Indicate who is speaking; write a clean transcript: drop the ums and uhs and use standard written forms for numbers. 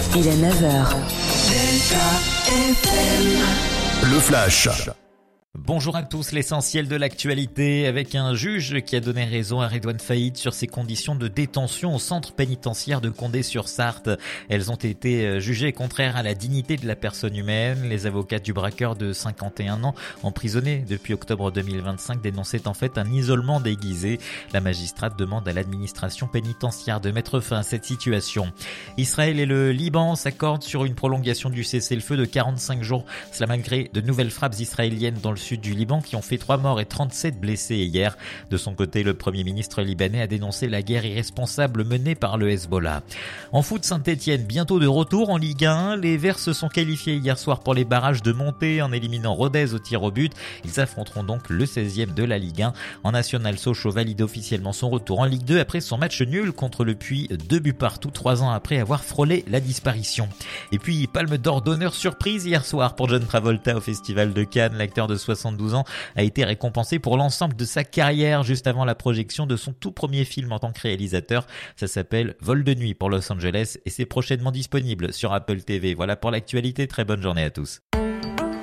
Speaker 1: Il est 9h.
Speaker 2: Le Flash.
Speaker 3: Bonjour à tous, l'essentiel de l'actualité avec un juge qui a donné raison à Redouane Faïd sur ses conditions de détention au centre pénitentiaire de Condé-sur-Sarthe. Elles ont été jugées contraires à la dignité de la personne humaine. Les avocats du braqueur de 51 ans, emprisonné depuis octobre 2025, dénonçaient en fait un isolement déguisé. La magistrate demande à l'administration pénitentiaire de mettre fin à cette situation. Israël et le Liban s'accordent sur une prolongation du cessez-le-feu de 45 jours. Cela malgré de nouvelles frappes israéliennes dans le sud du Liban qui ont fait 3 morts et 37 blessés hier. De son côté, le Premier ministre libanais a dénoncé la guerre irresponsable menée par le Hezbollah. En foot, Saint-Etienne bientôt de retour en Ligue 1. Les Verts se sont qualifiés hier soir pour les barrages de montée en éliminant Rodez au tir au but. Ils affronteront donc le 16e de la Ligue 1. En National, Sochaux valide officiellement son retour en Ligue 2 après son match nul contre le Puy, 2 buts partout 3 ans après avoir frôlé la disparition. Et puis, Palme d'or d'honneur surprise hier soir pour John Travolta au Festival de Cannes. L'acteur de 72 ans a été récompensé pour l'ensemble de sa carrière juste avant la projection de son tout premier film en tant que réalisateur. Ça s'appelle Vol de nuit pour Los Angeles et c'est prochainement disponible sur Apple TV. Voilà pour l'actualité, très bonne journée à tous.